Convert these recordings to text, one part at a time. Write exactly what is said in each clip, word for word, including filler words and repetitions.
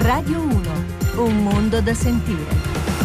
Radio uno, un mondo da sentire.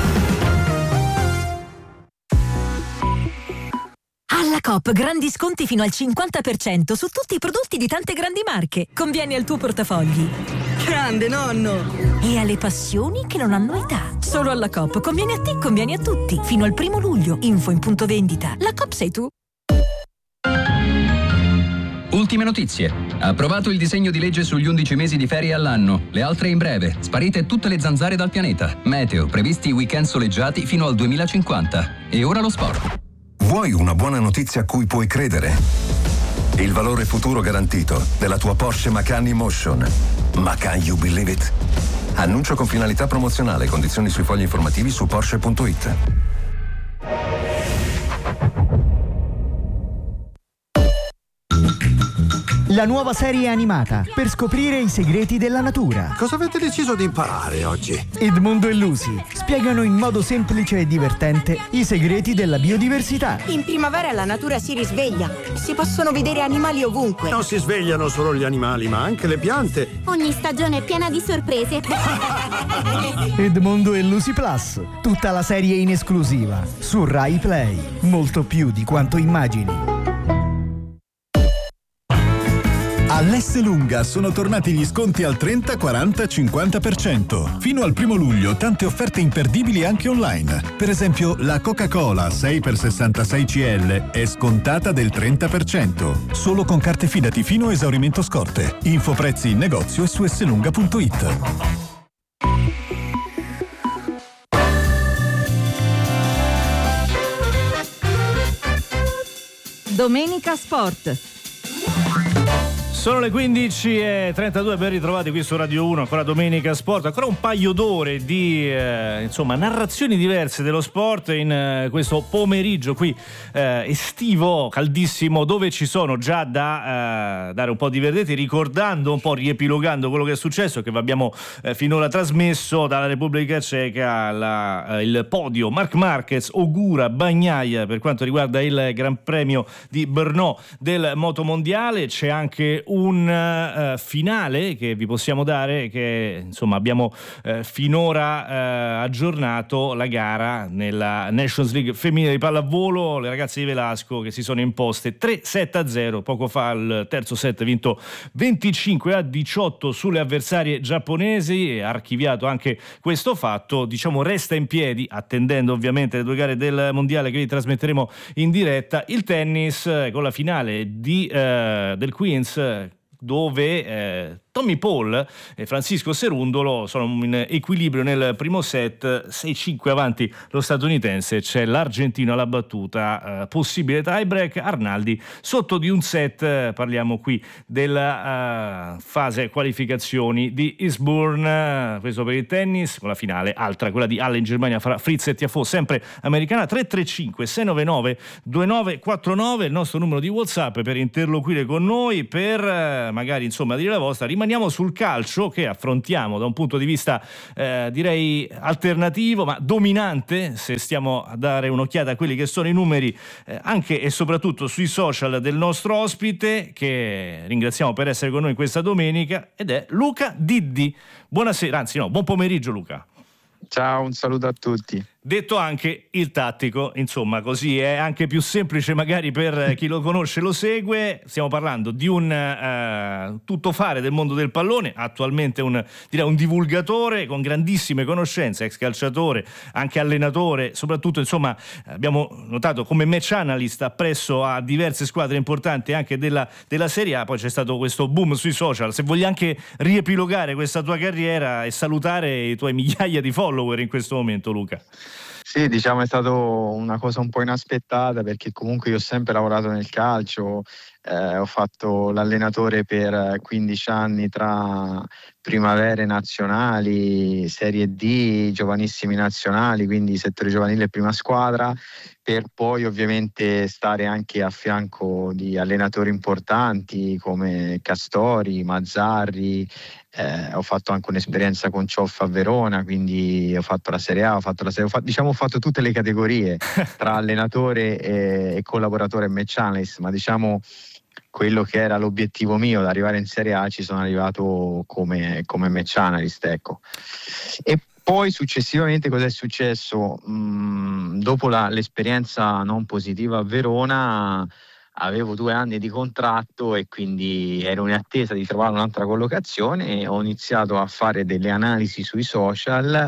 Alla Coop grandi sconti fino al cinquanta per cento su tutti i prodotti di tante grandi marche. Convieni al tuo portafogli. Grande nonno! E alle passioni che non hanno età. Solo alla Coop conviene a te, conviene a tutti. Fino al primo luglio. Info in punto vendita. La Coop sei tu. Ultime notizie. Approvato il disegno di legge sugli undici mesi di ferie all'anno. Le altre in breve. Sparite tutte le zanzare dal pianeta. Meteo. Previsti weekend soleggiati fino al duemilacinquanta. E ora lo sport. Vuoi una buona notizia a cui puoi credere? Il valore futuro garantito della tua Porsche Macan E-Motion. Ma can you believe it? Annuncio con finalità promozionale. Condizioni sui fogli informativi su Porsche punto it. La nuova serie animata per scoprire i segreti della natura. Cosa avete deciso di imparare oggi? Edmondo e Lucy spiegano in modo semplice e divertente i segreti della biodiversità. In primavera la natura si risveglia. Si possono vedere animali ovunque. Non si svegliano solo gli animali, ma anche le piante. Ogni stagione è piena di sorprese. Edmondo e Lucy Plus. Tutta la serie in esclusiva su Rai Play. Molto più di quanto immagini. All'Esselunga sono tornati gli sconti al trenta, quaranta, cinquanta per cento. Fino al primo luglio tante offerte imperdibili anche online. Per esempio la Coca-Cola sei per sessantasei centilitri è scontata del trenta per cento. Solo con carte Fidati fino a esaurimento scorte. Info prezzi in negozio e su esselunga punto it. Domenica Sport. Sono le quindici e trentadue, ben ritrovati qui su Radio uno, ancora Domenica Sport, ancora un paio d'ore di eh, insomma narrazioni diverse dello sport in eh, questo pomeriggio qui eh, estivo, caldissimo, dove ci sono già da eh, dare un po' di verdetti, ricordando un po', riepilogando quello che è successo, che vi abbiamo eh, finora trasmesso dalla Repubblica Ceca, la, eh, il podio Marc Marquez, Ogura, Bagnaia per quanto riguarda il Gran Premio di Brno del motomondiale. C'è anche un uh, finale che vi possiamo dare, che insomma abbiamo uh, finora uh, aggiornato la gara nella Nations League femminile di pallavolo, le ragazze di Velasco che si sono imposte tre sette a zero poco fa, il terzo set vinto venticinque a diciotto sulle avversarie giapponesi, e archiviato anche questo fatto, diciamo resta in piedi, attendendo ovviamente le due gare del mondiale che vi trasmetteremo in diretta, il tennis eh, con la finale di, uh, del Queens, dove eh, Tommy Paul e Francisco Cerundolo sono in equilibrio nel primo set, sei cinque avanti lo statunitense, c'è l'argentino alla battuta, eh, possibile tiebreak, Arnaldi sotto di un set. Parliamo qui della uh, fase qualificazioni di Eastbourne, uh, questo per il tennis, con la finale altra, quella di Halle in Germania fra Fritz e Tiafoe, sempre americana. Tre tre cinque sei nove nove due nove quattro nove il nostro numero di WhatsApp per interloquire con noi, per uh, magari insomma dire la vostra. Rimaniamo sul calcio, che affrontiamo da un punto di vista eh, direi alternativo ma dominante, se stiamo a dare un'occhiata a quelli che sono i numeri eh, anche e soprattutto sui social del nostro ospite, che ringraziamo per essere con noi questa domenica, ed è Luca Diddi. Buonasera, anzi no, buon pomeriggio Luca. Ciao, un saluto a tutti. Detto anche il tattico, insomma, così è anche più semplice magari per chi lo conosce, lo segue. Stiamo parlando di un uh, tuttofare del mondo del pallone, attualmente un, direi un divulgatore con grandissime conoscenze, ex calciatore, anche allenatore, soprattutto insomma abbiamo notato come match analyst appresso a diverse squadre importanti anche della, della Serie A. Poi c'è stato questo boom sui social. Se voglio anche riepilogare questa tua carriera e salutare i tuoi migliaia di follower in questo momento, Luca. Sì, diciamo è stata una cosa un po' inaspettata, perché comunque io ho sempre lavorato nel calcio, eh, ho fatto l'allenatore per quindici anni tra primavere nazionali, Serie D, giovanissimi nazionali, quindi settore giovanile e prima squadra, per poi ovviamente stare anche a fianco di allenatori importanti come Castori, Mazzarri. Eh, ho fatto anche un'esperienza con Cioff a Verona, quindi ho fatto la Serie A, ho fatto la Serie, ho fatto, diciamo ho fatto tutte le categorie tra allenatore e, e collaboratore e match analyst, ma diciamo quello che era l'obiettivo mio, da arrivare in Serie A, ci sono arrivato come, come match analyst, ecco. E poi successivamente cosa è successo? Mm, dopo la, l'esperienza non positiva a Verona, avevo due anni di contratto e quindi ero in attesa di trovare un'altra collocazione e ho iniziato a fare delle analisi sui social,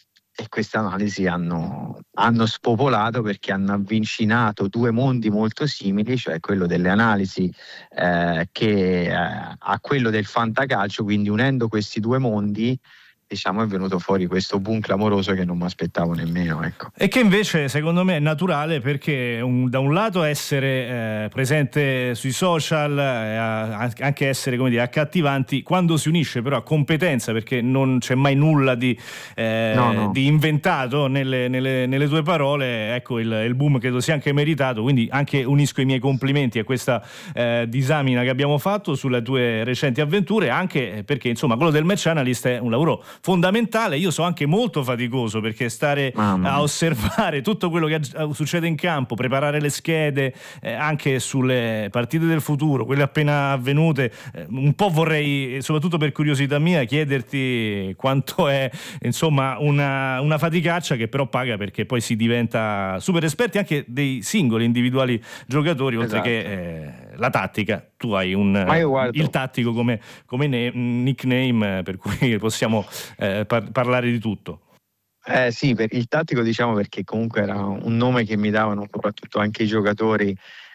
e queste analisi hanno, hanno spopolato perché hanno avvicinato due mondi molto simili, cioè quello delle analisi eh, che eh, a quello del fantacalcio, quindi unendo questi due mondi, diciamo, è venuto fuori questo boom clamoroso che non mi aspettavo nemmeno, ecco. E che invece secondo me è naturale, perché un, da un lato essere eh, presente sui social, eh, anche essere, come dire, accattivanti, quando si unisce però a competenza, perché non c'è mai nulla di, eh, no, no. di inventato nelle, nelle, nelle tue parole, ecco, il, il boom credo sia anche meritato, quindi anche unisco i miei complimenti a questa eh, disamina che abbiamo fatto sulle tue recenti avventure, anche perché insomma quello del match analyst è un lavoro fondamentale. Io so anche molto faticoso, perché stare Mamma. a osservare tutto quello che succede in campo, preparare le schede eh, anche sulle partite del futuro, quelle appena avvenute, eh, un po' vorrei, soprattutto per curiosità mia, chiederti quanto è insomma una, una faticaccia che però paga, perché poi si diventa super esperti anche dei singoli individuali giocatori, oltre esatto. che eh, la tattica. Tu hai un il tattico come, come ne, nickname, per cui possiamo eh, par- parlare di tutto. Eh sì, per il tattico, diciamo, perché comunque era un nome che mi davano soprattutto anche i giocatori.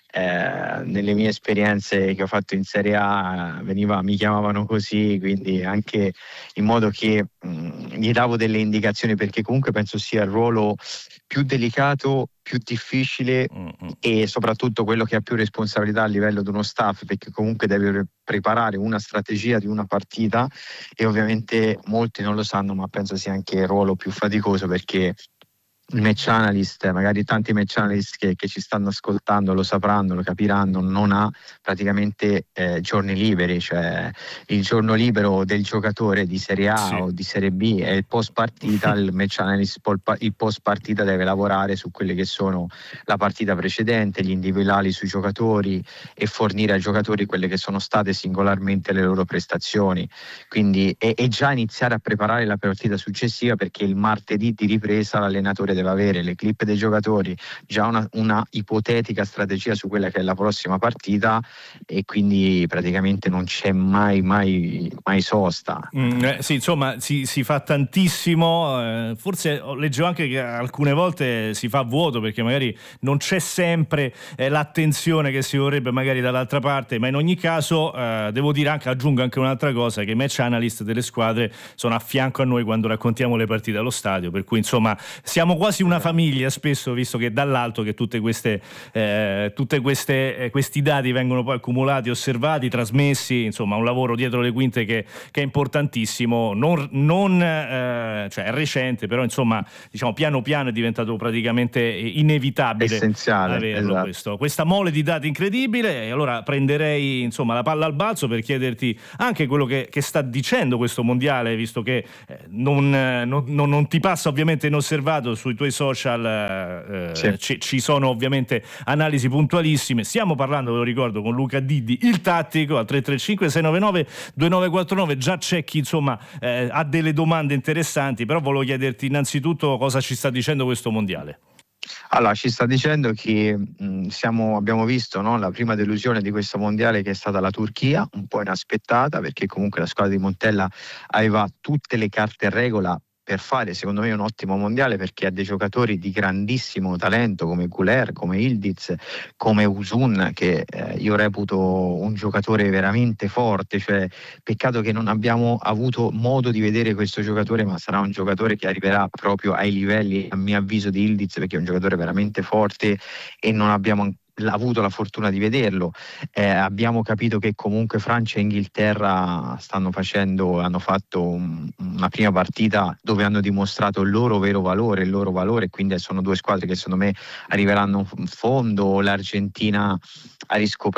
Eh, nelle mie esperienze che ho fatto in Serie A veniva, mi chiamavano così, quindi anche in modo che mh, gli davo delle indicazioni, perché comunque penso sia il ruolo più delicato, più difficile mm-hmm. e soprattutto quello che ha più responsabilità a livello di uno staff, perché comunque deve preparare una strategia di una partita, e ovviamente molti non lo sanno, ma penso sia anche il ruolo più faticoso, perché il match analyst, magari tanti match analyst che, che ci stanno ascoltando lo sapranno, lo capiranno, non ha praticamente eh, giorni liberi, cioè il giorno libero del giocatore di Serie A sì. o di Serie B è il post partita, il match analyst il post partita deve lavorare su quelle che sono la partita precedente, gli individuali sui giocatori, e fornire ai giocatori quelle che sono state singolarmente le loro prestazioni, quindi e, e già iniziare a preparare la partita successiva, perché il martedì di ripresa l'allenatore deve avere le clip dei giocatori, già una, una ipotetica strategia su quella che è la prossima partita, e quindi praticamente non c'è mai mai mai sosta. Mm, eh, sì, insomma si, si fa tantissimo, eh, forse leggevo anche che alcune volte si fa vuoto, perché magari non c'è sempre eh, l'attenzione che si vorrebbe magari dall'altra parte, ma in ogni caso eh, devo dire anche, aggiungo anche un'altra cosa, che i match analyst delle squadre sono a fianco a noi quando raccontiamo le partite allo stadio, per cui insomma siamo quasi una famiglia spesso, visto che dall'alto che tutte queste eh, tutte queste eh, questi dati vengono poi accumulati, osservati, trasmessi, insomma un lavoro dietro le quinte che, che è importantissimo, non, non eh, cioè è recente, però insomma diciamo piano piano è diventato praticamente inevitabile, essenziale averlo, esatto. questo, questa mole di dati incredibile. E allora prenderei insomma la palla al balzo per chiederti anche quello che, che sta dicendo questo mondiale, visto che eh, non, non, non ti passa ovviamente inosservato sui tuoi social, eh, sì. ci, ci sono ovviamente analisi puntualissime. Stiamo parlando, ve lo ricordo, con Luca Diddi, il tattico, al tre tre cinque sei nove nove due nove quattro nove. Già c'è chi insomma eh, ha delle domande interessanti, però volevo chiederti innanzitutto cosa ci sta dicendo questo mondiale. Allora, ci sta dicendo che mh, siamo, abbiamo visto, no, la prima delusione di questo mondiale, che è stata la Turchia, un po' inaspettata, perché comunque la squadra di Montella aveva tutte le carte in regola per fare secondo me un ottimo mondiale, perché ha dei giocatori di grandissimo talento come Güler, come Ildiz, come Uzun, che eh, io reputo un giocatore veramente forte, cioè peccato che non abbiamo avuto modo di vedere questo giocatore, ma sarà un giocatore che arriverà proprio ai livelli, a mio avviso, di Ildiz, perché è un giocatore veramente forte e non abbiamo ancora avuto la fortuna di vederlo. Eh, abbiamo capito che comunque Francia e Inghilterra stanno facendo, hanno fatto un, una prima partita dove hanno dimostrato il loro vero valore, il loro valore, quindi sono due squadre che secondo me arriveranno in fondo. L'Argentina ha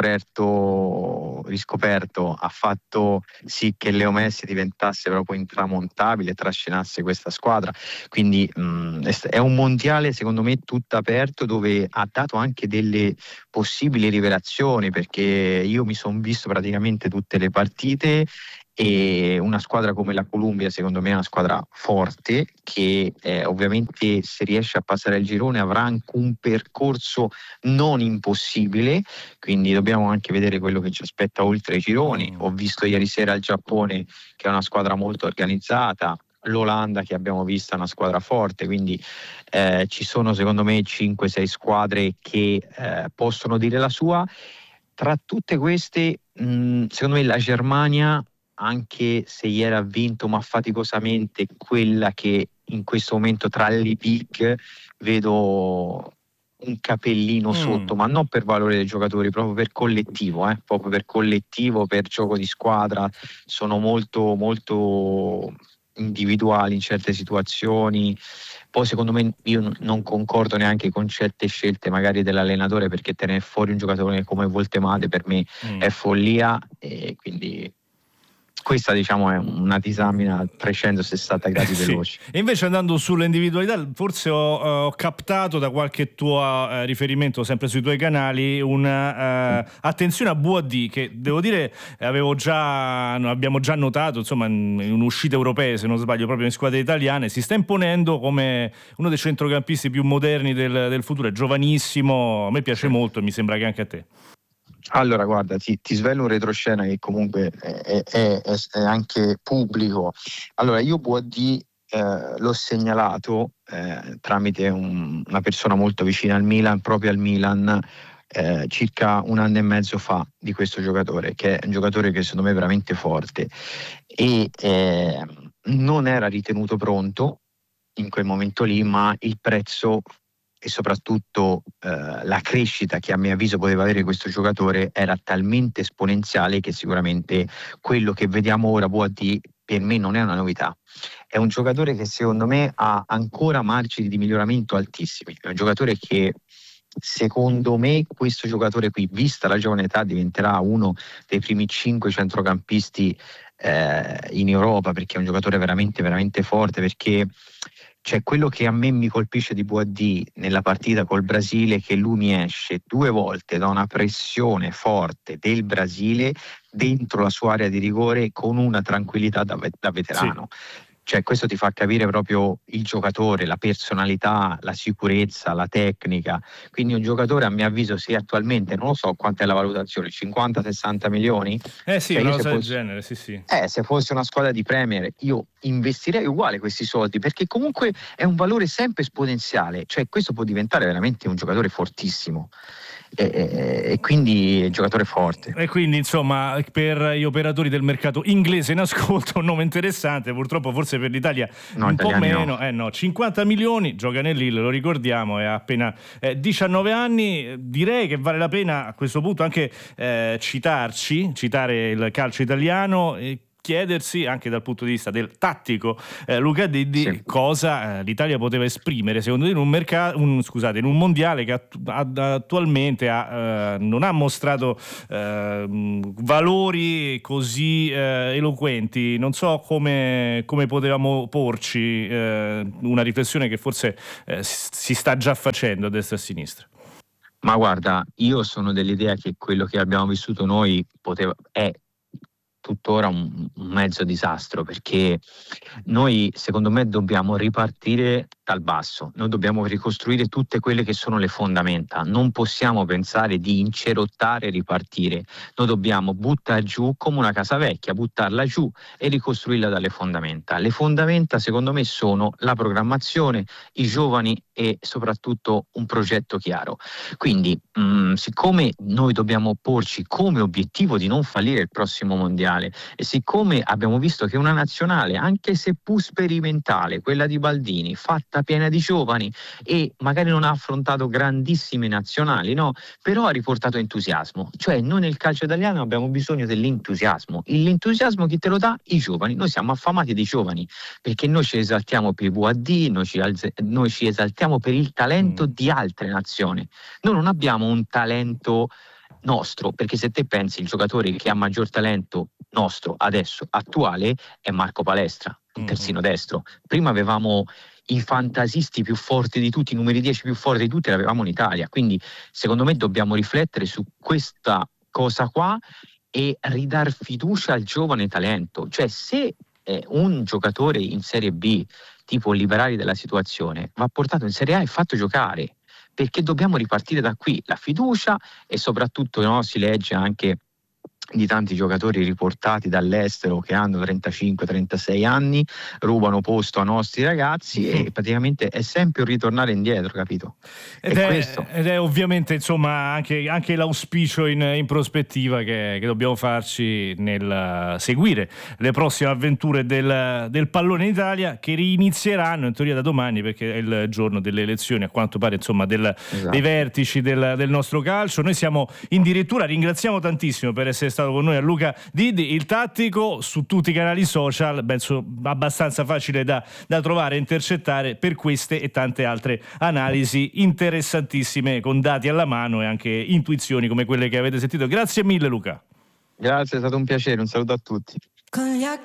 riscoperto, riscoperto ha fatto sì che Leo Messi diventasse proprio intramontabile, trascinasse questa squadra, quindi mh, è un mondiale secondo me tutto aperto, dove ha dato anche delle possibili rivelazioni, perché io mi sono visto praticamente tutte le partite e una squadra come la Columbia secondo me è una squadra forte che eh, ovviamente se riesce a passare il girone avrà anche un percorso non impossibile, quindi dobbiamo anche vedere quello che ci aspetta oltre i gironi. Ho visto ieri sera il Giappone che è una squadra molto organizzata, l'Olanda che abbiamo visto è una squadra forte, quindi eh, ci sono secondo me cinque sei squadre che eh, possono dire la sua. Tra tutte queste mh, secondo me la Germania, anche se ieri ha vinto ma faticosamente, quella che in questo momento tra le big vedo un capellino mm. sotto, ma non per valore dei giocatori, proprio per collettivo, eh? proprio per collettivo, per gioco di squadra, sono molto molto individuali in certe situazioni. Poi secondo me io non concordo neanche con certe scelte magari dell'allenatore, perché tenere fuori un giocatore come Voltemade per me mm. è follia, e quindi questa diciamo è una disamina a trecentosessanta gradi sì. veloci. E invece andando sulle individualità, forse ho, ho captato da qualche tuo eh, riferimento sempre sui tuoi canali una eh, attenzione a Boadi, che devo dire avevo già abbiamo già notato insomma in, in un'uscita europea, se non sbaglio proprio in squadre italiane, si sta imponendo come uno dei centrocampisti più moderni del, del futuro, è giovanissimo, a me piace molto e mi sembra che anche a te. Allora guarda, ti, ti svelo un retroscena che comunque è, è, è, è anche pubblico. Allora io Boadi eh, l'ho segnalato eh, tramite un, una persona molto vicina al Milan, proprio al Milan, eh, circa un anno e mezzo fa, di questo giocatore, che è un giocatore che secondo me è veramente forte e eh, non era ritenuto pronto in quel momento lì, ma il prezzo e soprattutto eh, la crescita che a mio avviso poteva avere questo giocatore era talmente esponenziale che sicuramente quello che vediamo ora Boadi per me non è una novità. È un giocatore che secondo me ha ancora margini di miglioramento altissimi, è un giocatore che secondo me questo giocatore qui, vista la giovane età, diventerà uno dei primi cinque centrocampisti eh, in Europa, perché è un giocatore veramente veramente forte, perché cioè quello che a me mi colpisce di Boadi nella partita col Brasile, che lui mi esce due volte da una pressione forte del Brasile dentro la sua area di rigore con una tranquillità da, da veterano. Sì. Cioè questo ti fa capire proprio il giocatore, la personalità, la sicurezza, la tecnica. Quindi un giocatore a mio avviso, se attualmente, non lo so quanta è la valutazione, cinquanta sessanta milioni? Eh sì, cioè una cosa del fosse, genere, sì sì. Eh, se fosse una squadra di Premier io investirei uguale questi soldi, perché comunque è un valore sempre esponenziale, cioè questo può diventare veramente un giocatore fortissimo. E, e, e quindi è un giocatore forte. E quindi insomma per gli operatori del mercato inglese in ascolto un nome interessante, purtroppo forse per l'Italia no, un po' meno no. Eh no, cinquanta milioni, gioca nel Lille, lo ricordiamo, ha appena eh, diciannove anni. Direi che vale la pena a questo punto anche eh, citarci, citare il calcio italiano e chiedersi anche dal punto di vista del tattico eh, Luca Deddi sì. cosa eh, l'Italia poteva esprimere secondo te in un mercato un, scusate in un mondiale che attu- ad, attualmente ha, eh, non ha mostrato eh, valori così eh, eloquenti. Non so come, come potevamo porci eh, una riflessione che forse eh, si sta già facendo a destra e a sinistra. Ma guarda, io sono dell'idea che quello che abbiamo vissuto noi poteva è tuttora un, un mezzo disastro, perché noi secondo me dobbiamo ripartire dal basso, noi dobbiamo ricostruire tutte quelle che sono le fondamenta, non possiamo pensare di incerottare e ripartire, noi dobbiamo buttare giù come una casa vecchia, buttarla giù e ricostruirla dalle fondamenta. Le fondamenta secondo me sono la programmazione, i giovani e soprattutto un progetto chiaro. Quindi mh, siccome noi dobbiamo porci come obiettivo di non fallire il prossimo mondiale e siccome abbiamo visto che una nazionale, anche se pur sperimentale, quella di Baldini, fatta piena di giovani e magari non ha affrontato grandissime nazionali, no? Però ha riportato entusiasmo. Cioè noi nel calcio italiano abbiamo bisogno dell'entusiasmo. L'entusiasmo chi te lo dà? I giovani. Noi siamo affamati dei giovani, perché noi ci esaltiamo per i Boadi, noi ci, alze, noi ci esaltiamo per il talento mm. di altre nazioni. Noi non abbiamo un talento nostro, perché se te pensi il giocatore che ha maggior talento nostro adesso attuale è Marco Palestra. un terzino destro. Prima avevamo i fantasisti più forti di tutti, i numeri dieci più forti di tutti, l'avevamo in Italia. Quindi secondo me dobbiamo riflettere su questa cosa qua e ridar fiducia al giovane talento. Cioè, se eh, un giocatore in Serie B ti può liberare della situazione, va portato in Serie A e fatto giocare, perché dobbiamo ripartire da qui, la fiducia, e soprattutto, no, si legge anche di tanti giocatori riportati dall'estero che hanno trentacinque trentasei anni, rubano posto a nostri ragazzi, mm-hmm. e praticamente è sempre un ritornare indietro, capito? Ed, è, questo. ed è ovviamente, insomma, anche, anche l'auspicio in, in prospettiva che, che dobbiamo farci nel seguire le prossime avventure del, del pallone in Italia, che rinizieranno in teoria da domani, perché è il giorno delle elezioni, a quanto pare, insomma, del, esatto. dei vertici del, del nostro calcio. Noi siamo in dirittura, ringraziamo tantissimo per essere stato con noi a Luca Diddi, il tattico, su tutti i canali social, penso abbastanza facile da, da trovare e intercettare per queste e tante altre analisi interessantissime, con dati alla mano e anche intuizioni come quelle che avete sentito. Grazie mille Luca. Grazie, è stato un piacere, un saluto a tutti. Con gli occhi